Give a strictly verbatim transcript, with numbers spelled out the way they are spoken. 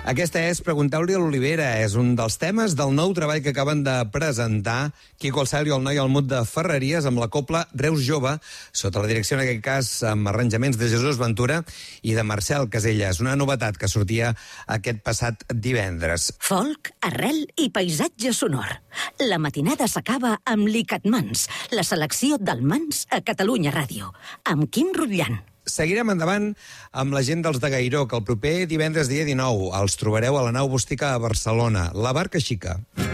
Aquesta és Pregunteu-li a l'Olivera. És un dels temes del nou treball que acaben de presentar Quico Alcel i el noi al Mut de Ferreries amb la cobla Reus Jove, sota la direcció, en aquest cas, amb arranjaments de Jesús Ventura i de Marcel Caselles. Una novetat que sortia aquest passat divendres. Folk, arrel i paisatge sonor. La matinada s'acaba amb l'Icatmans, la selecció del Mans a Catalunya Ràdio, amb Quim Rutllant. Seguirem endavant amb la gent dels de Gairó, que el proper divendres dia dinou els trobareu a la Nau Bústica a Barcelona, la Barca Xica.